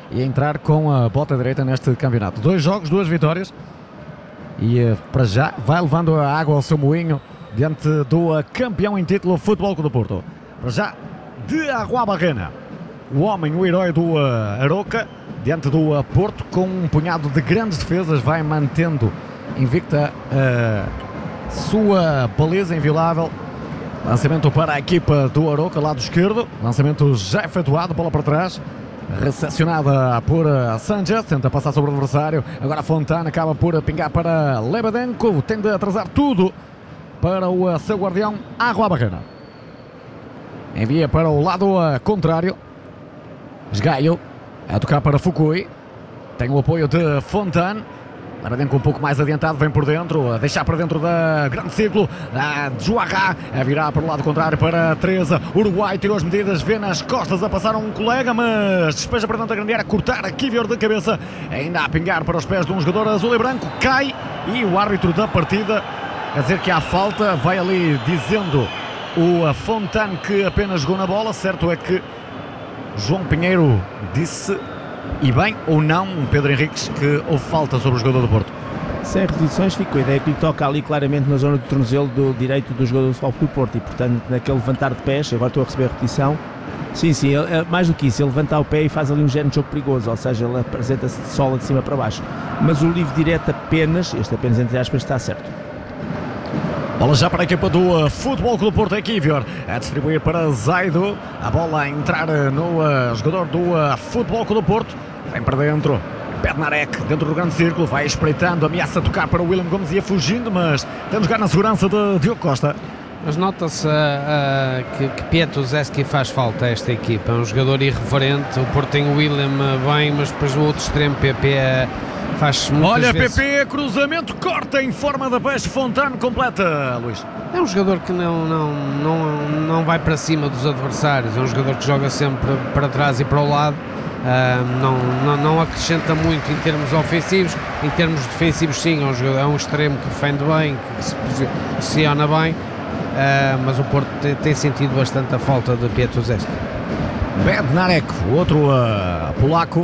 e a entrar com a bota direita neste campeonato. 2 jogos, 2 vitórias e para já vai levando a água ao seu moinho diante do campeão em título Futebol Clube do Porto. Para já, de Arruabarrena, o homem, o herói do Aroca, diante do Porto, com um punhado de grandes defesas, vai mantendo invicta a sua baliza inviolável. Lançamento para a equipa do Aroca, lado esquerdo, lançamento já efetuado, bola para trás, recepcionada por Sanchez, tenta passar sobre o adversário, agora Fontana acaba por pingar para Lebedenko, tem de atrasar tudo para o seu guardião Arruabarrena. Envia para o lado contrário, Esgaio a tocar para Fukui, tem o apoio de Fontana. Lebedenko um pouco mais adiantado, vem por dentro, a deixar para dentro da grande círculo, a Juará a virar para o lado contrário para Teresa. Uruguai tirou as medidas, vê nas costas a passar um colega, mas despeja para dentro da grande área, cortar a Kivior de cabeça, ainda a pingar para os pés de um jogador azul e branco, cai, e o árbitro da partida a dizer que há falta, vai ali dizendo o Fontana que apenas jogou na bola. Certo é que João Pinheiro disse, e bem ou não, Pedro Henriques, que houve falta sobre o jogador do Porto. Sem repetições, fica a ideia que lhe toca ali claramente na zona do tornozelo do direito do jogador do Futebol Clube do Porto, e portanto naquele levantar de pés, agora estou a receber a repetição, sim, mais do que isso, ele levanta o pé e faz ali um género de jogo perigoso, ou seja, ele apresenta-se de sola de cima para baixo, mas o livre direto apenas, este apenas entre aspas, está certo. Bola já para a equipa do Futebol Clube do Porto, é Kivior a distribuir para Zaido, a bola a entrar no jogador do Futebol Clube do Porto, vem para dentro, Bednarek dentro do grande círculo, vai espreitando, ameaça a tocar para o William Gomes, ia fugindo, mas tem de jogar na segurança de Diogo Costa. Mas nota-se que Pietruszewski faz falta a esta equipa, é um jogador irreverente. O Porto tem o William bem, mas depois o outro extremo, PP, faz muitas Olha, vezes... PP, cruzamento, corta em forma da peixe, Fontana completa, Luís. É um jogador que não vai para cima dos adversários, é um jogador que joga sempre para trás e para o lado, não acrescenta muito em termos ofensivos. Em termos defensivos, sim, é um extremo que defende bem, que se posiciona bem, mas o Porto tem sentido bastante a falta de Pietruszewski. Bednarek, o outro polaco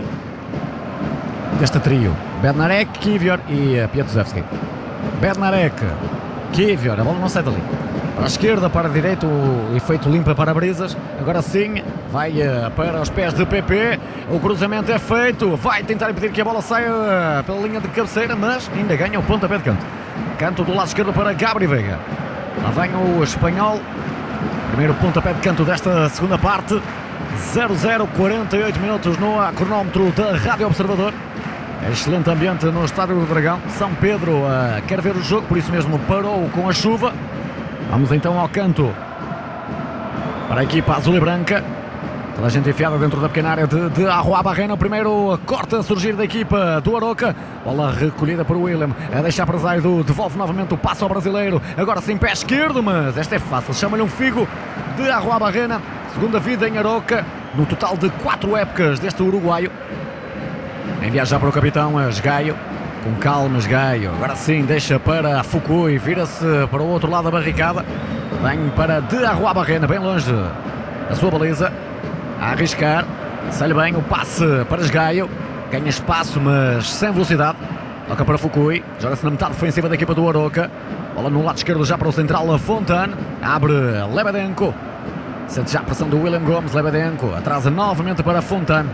deste trio, Bednarek, Kivior e Pietruszewski. Bednarek, Kivior, a bola não sai dali, para a esquerda, para a direita, o efeito limpa para brisas, agora sim, vai para os pés de PP, o cruzamento é feito, vai tentar impedir que a bola saia pela linha de cabeceira, mas ainda ganha o pontapé de canto. Canto do lado esquerdo para Gabri Veiga, lá vem o espanhol, primeiro pontapé de canto desta segunda parte, 0-0, 48 minutos no cronómetro da Rádio Observador. Excelente ambiente no Estádio do Dragão. São Pedro quer ver o jogo, por isso mesmo parou com a chuva. Vamos então ao canto para a equipa azul e branca. Toda a gente enfiada dentro da pequena área de Arruabarrena. O primeiro corte a surgir da equipa do Aroca. Bola recolhida por William, a deixar para Zaido, devolve novamente o passo ao brasileiro. Agora sim pé esquerdo, mas esta é fácil, chama-lhe um figo de Arruabarrena. Segunda vida em Aroca, no total de 4 épocas deste uruguaio. Envia já para o capitão Esgaio, com calma Esgaio, agora sim deixa para Fukui, vira-se para o outro lado da barricada, vem para de Arruabarrena, bem longe da sua baliza, a arriscar, sai-lhe bem o passe para Esgaio, ganha espaço mas sem velocidade, toca para Fukui, joga-se na metade defensiva da equipa do Aroca, bola no lado esquerdo já para o central Fontana, abre Lebedenko, sente já a pressão do William Gomes, Lebedenko, atrasa novamente para Fontana,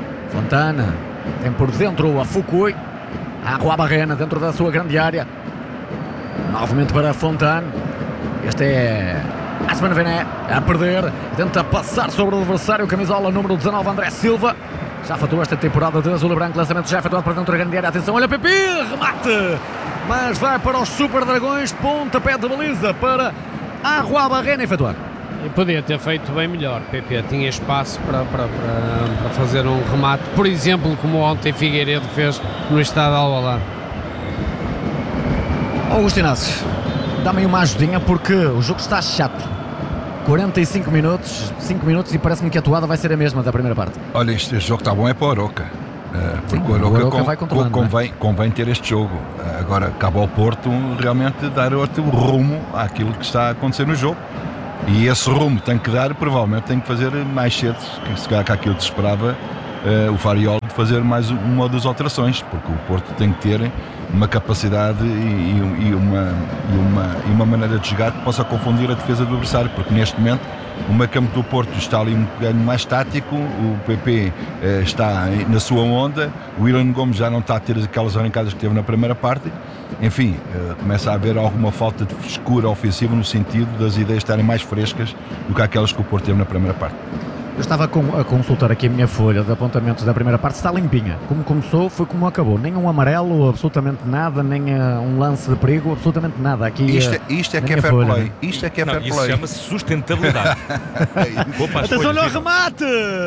tem por dentro a Fukui, a Arruabarrena dentro da sua grande área, novamente para Fontana, este é Asman Vené a perder, tenta passar sobre o adversário, camisola número 19 André Silva, já faturou esta temporada de azul e branco, lançamento já efetuado para dentro da grande área, atenção, olha Pepe, remate, mas vai para os Super Dragões, pontapé de baliza para a Arruabarrena efetuar. E podia ter feito bem melhor, PP tinha espaço para fazer um remate, por exemplo, como ontem Figueiredo fez no estádio de Alvalade. Augusto Inácio, dá-me uma ajudinha porque o jogo está chato. 45 minutos, 5 minutos e parece-me que a atuada vai ser a mesma da primeira parte. Olha, este jogo está bom é para o Aroca. Porque sim, o Aroca vai controlando, convém ter este jogo. Agora cabe ao Porto realmente dar outro rumo àquilo que está a acontecer no jogo. E esse rumo tem que dar, provavelmente tem que fazer mais cedo, se calhar que aquilo que se esperava, o Fariol fazer mais uma ou duas alterações, porque o Porto tem que ter uma capacidade e uma maneira de jogar que possa confundir a defesa do adversário, porque neste momento o meio campo do Porto está ali um bocadinho mais tático, o PP está na sua onda, o Willian Gomes já não está a ter aquelas arrancadas que teve na primeira parte. Enfim, começa a haver alguma falta de frescura ofensiva no sentido das ideias estarem mais frescas do que aquelas que o Porto teve na primeira parte. Eu estava a consultar aqui a minha folha de apontamentos da primeira parte, está limpinha. Como começou, foi como acabou. Nem um amarelo, absolutamente nada, nem um lance de perigo, absolutamente nada. Aqui, isto é que é fair folha, play. Isto é que é fair play. Isso chama-se sustentabilidade. Atenção no remate!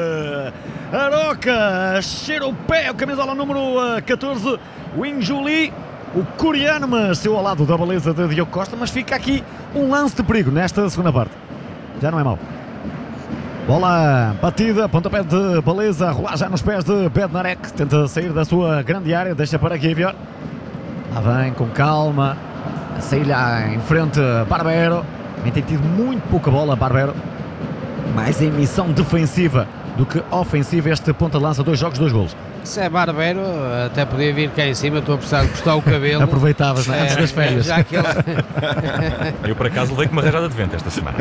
Aroca, cheira o pé, o camisola número 14, o Injuli, o coreano, mas seu ao lado da baliza de Diogo Costa, mas fica aqui um lance de perigo nesta segunda parte. Já não é mau. Bola batida, pontapé de baliza, rolar já nos pés de Bednarek, tenta sair da sua grande área, deixa para Kivior. Lá vem com calma, a sair lá em frente Barbero. Tem tido muito pouca bola Barbero, mais em missão defensiva do que ofensiva este ponta-lança, 2 jogos, 2 golos. Se é Barbero, até podia vir cá em cima, estou a precisar de cortar o cabelo. Aproveitavas, né? Antes das férias. Já que ele... Eu por acaso levei com uma rajada de vento esta semana.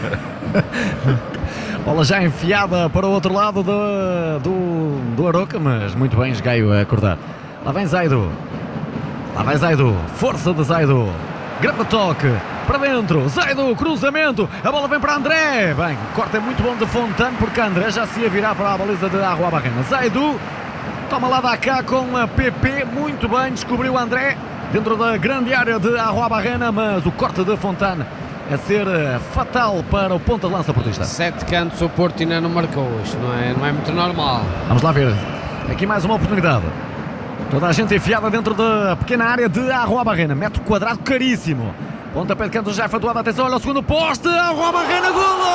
Bola já enfiada para o outro lado do Aroca, mas muito bem, Gaio a acordar. Lá vem Zaidu. Lá vai Zaidu. Força de Zaidu. Grande toque. Para dentro. Zaidu, cruzamento. A bola vem para André. Bem, o corte é muito bom de Fontane, porque André já se ia virar para a baliza de Arrua Barrena. Zaidu toma lá da cá com a PP. Muito bem, descobriu André dentro da grande área de Arrua Barrena, mas o corte de Fontane a ser fatal para o ponta-lança portista. 7 cantos o Porto ainda não marcou. Isto não é muito normal. Vamos lá ver. Aqui mais uma oportunidade. Toda a gente enfiada dentro da pequena área de Arrua Barrena. Metro quadrado caríssimo. Pontapé de canto já efetuado. Atenção, olha o segundo poste. Arrua Barrena, golo!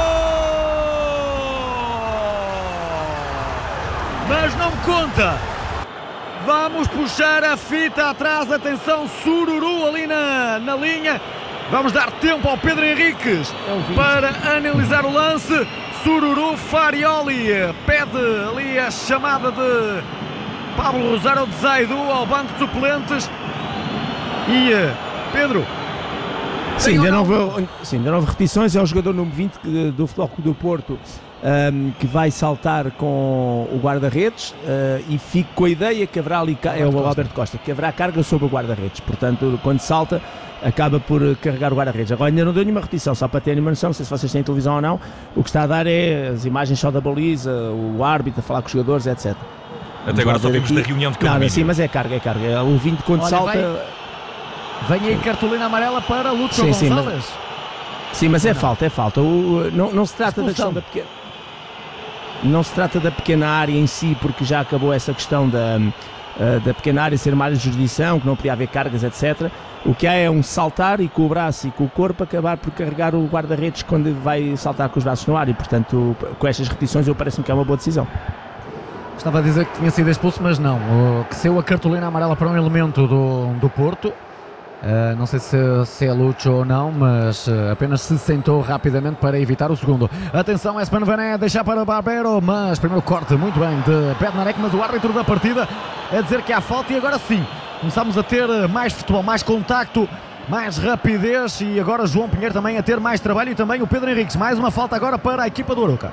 Mas não conta. Vamos puxar a fita atrás. Atenção, Sururu ali na linha. Vamos dar tempo ao Pedro Henriques para analisar o lance. Sururu, Farioli pede ali a chamada de Pablo Rosário de Zaidu ao banco de suplentes. E Pedro, sim, ainda não houve repetições. É o jogador número 20 do Futebol Clube do Porto que vai saltar com o guarda-redes e fico com a ideia que haverá ali, é o Alberto Costa, que haverá carga sobre o guarda-redes. Portanto, quando salta, acaba por carregar o guarda-redes. Agora ainda não deu nenhuma repetição, só para terem uma noção, não sei se vocês têm televisão ou não. O que está a dar é as imagens só da baliza, o árbitro a falar com os jogadores, etc. Até agora só vimos da reunião de condomínio. Não, sim, mas é carga. O 20 quando salta... Vem aí cartolina amarela para Lúcio Gonçalves. Sim, mas é falta. Não se trata da questão da pequena... Não se trata da pequena área em si, porque já acabou essa questão da pequena área ser uma área de jurisdição, que não podia haver cargas, etc. O que há é um saltar e com o braço e com o corpo acabar por carregar o guarda-redes quando vai saltar com os braços no ar, e portanto com estas repetições parece-me que é uma boa decisão. Estava a dizer que tinha sido expulso, mas não. Que saiu a cartolina amarela para um elemento do Porto. Não sei se é Lúcio ou não, mas apenas se sentou rapidamente para evitar o segundo. Atenção, Espen Vené deixar para Barbero, mas primeiro corte muito bem de Bednarek, mas o árbitro da partida a dizer que há falta. E agora sim, começamos a ter mais futebol, mais contacto, mais rapidez, e agora João Pinheiro também a ter mais trabalho, e também o Pedro Henriques. Mais uma falta agora para a equipa do Aroca.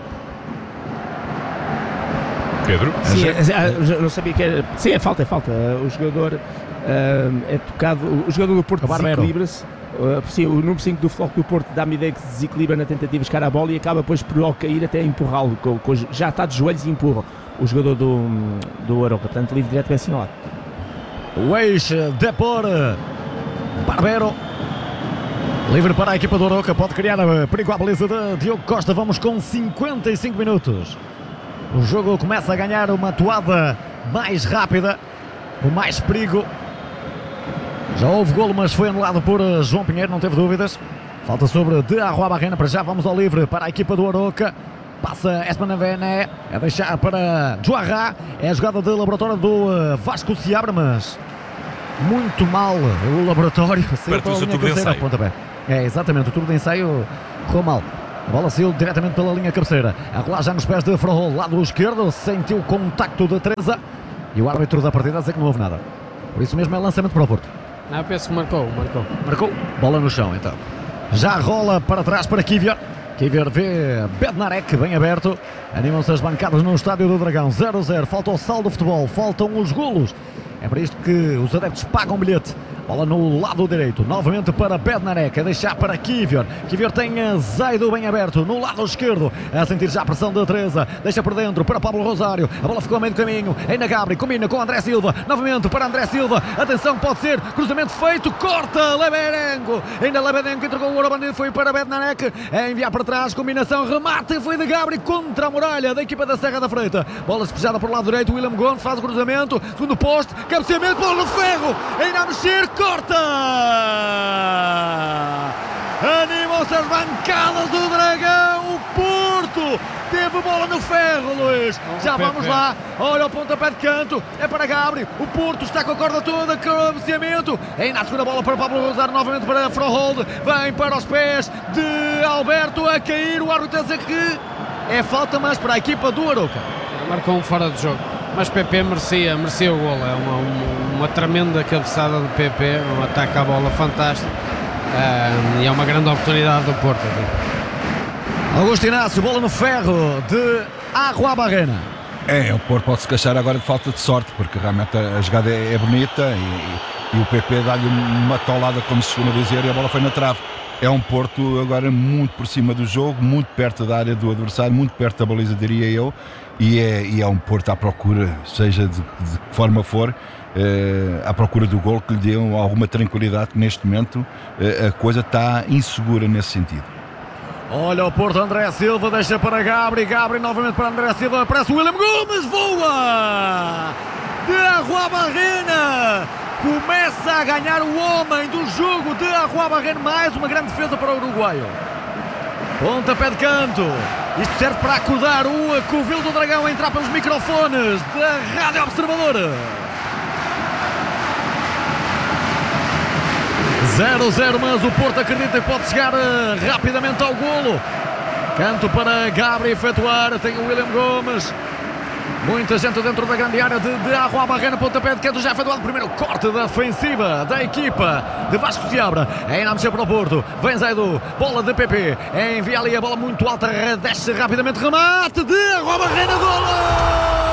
Pedro? Sim, não sabia que era. Sim, é falta. O jogador é tocado. O jogador do Porto desequilibra-se. Sim, o número 5 do Futebol do Porto dá-me a ideia que se desequilibra na tentativa de chegar à bola e acaba depois por ao cair até empurrá-lo. Já está de joelhos e empurra o jogador do Aroca. Portanto, livre direto bem assinalado. O ex-Depor Barbero. Livre para a equipa do Aroca. Pode criar perigo à baliza de Diogo Costa. Vamos com 55 minutos. O jogo começa a ganhar uma toada mais rápida, com mais perigo. Já houve golo, mas foi anulado por João Pinheiro, não teve dúvidas. Falta sobre de Arrua Barrena. Para já vamos ao livre para a equipa do Aroca. Passa Espen Vené, é deixar para Joarra. É a jogada de laboratório do Vasco Seabra, mas muito mal o laboratório. Perto do turno de ensaio. É, exatamente, o turno de ensaio correu mal. A bola saiu diretamente pela linha cabeceira. A rolar já nos pés de Frahol, lado esquerdo. Sentiu o contacto de Teresa. E o árbitro da partida a dizer que não houve nada. Por isso mesmo é lançamento para o Porto. Não, eu penso que marcou. Marcou. Bola no chão então. Já rola para trás para Kivior. Kivior vê Bednarek bem aberto. Animam-se as bancadas no Estádio do Dragão. 0-0. Falta o saldo do futebol. Faltam os golos. É para isto que os adeptos pagam bilhete. Bola no lado direito, novamente para Bednarek, a deixar para Kivior. Kivior tem Zaidu bem aberto, no lado esquerdo, a sentir já a pressão da Teresa. Deixa por dentro para Pablo Rosário, a bola ficou a meio do caminho. Ainda Gabri, combina com André Silva, novamente para André Silva. Atenção, pode ser, cruzamento feito, corta, Leberengo. Ainda Leberengo entregou o ouro bandido, foi para Bednarek, a enviar para trás, combinação, remate, foi de Gabri contra a muralha da equipa da Serra da Freita. Bola despejada por lado direito, William Gomes faz o cruzamento, segundo poste, cabeceamento, bola no ferro, ainda a mexer, corta! Animam-se as bancadas do Dragão. O Porto teve bola no ferro, Luís. Já vamos lá. Olha o pontapé de canto. É para Gabri. O Porto está com a corda toda. Cabeceamento. Ainda a segunda bola para Pablo Rosário. Novamente para Frohold. Vem para os pés de Alberto a cair. O árbitro a dizer que é falta, mas para a equipa do Arouca. Marcou um fora de jogo. Mas PP merecia o golo. É uma tremenda cabeçada do PP, um ataque à bola fantástico, e é uma grande oportunidade do Porto aqui. Augusto Inácio, bola no ferro de Arruabarrena. O Porto pode-se queixar agora de falta de sorte, porque realmente a jogada é bonita e o PP dá-lhe uma tolada, como se costuma dizer, e a bola foi na trave. É um Porto agora muito por cima do jogo, muito perto da área do adversário, muito perto da baliza, diria eu, e é um Porto à procura, seja de que forma for, à procura do gol que lhe dê alguma tranquilidade, que neste momento a coisa está insegura nesse sentido. Olha o Porto, André Silva deixa para Gabri, Gabri novamente para André Silva, aparece o William Gomes, voa! De Arruabarrena! Começa a ganhar o homem do jogo de Arruabarrena, mais uma grande defesa para o uruguaio. Pontapé de canto. Isto serve para acordar o Covil do Dragão a entrar pelos microfones da Rádio Observador. 0-0, mas o Porto acredita que pode chegar rapidamente ao golo. Canto para Gabri efetuar, tem o William Gomes. Muita gente dentro da grande área de Arruabarrena, pontapé de canto já efetuado. Primeiro corte da ofensiva da equipa de Vasco Seabra. Ainda a mexer para o Porto. Vem Zaidu, bola de PP. Envia ali a bola muito alta, desce rapidamente, remate de Arruabarrena, golo!